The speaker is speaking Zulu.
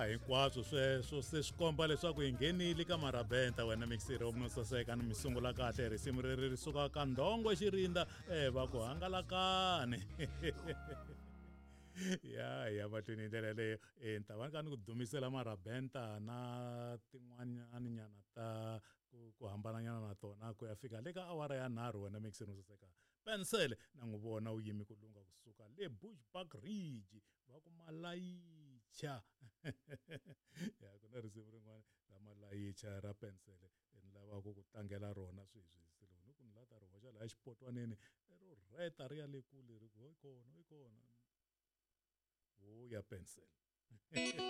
hinkwaswo sweswo se swi komba leswaku hi nghenile ka Marabenta wena mixer wo saseka ni mi sungula kahle risimu ri suka ka Ndongo Xirinda va ku hangalakani ya mahlweni ndlela leyo ni ta va ni ku dumisela Marabenta na tin'wanyana nyana ta ku hambananyana na tona ku ya fika le ka awara ya 3 wena mixer wo saseka Pensele na n'wi vona u yimi ku lunga kusuka le Bushbuck Ridge va ku Malayicha ya ku na risimu rin'wana ra Malayicha ra Pensele ni lava ku tlangela rona sweswi silo ni ku ni la ta ri hoxa laha xipotwaneni ro rheta ri ya le kule ri ku i kona o ya Pensele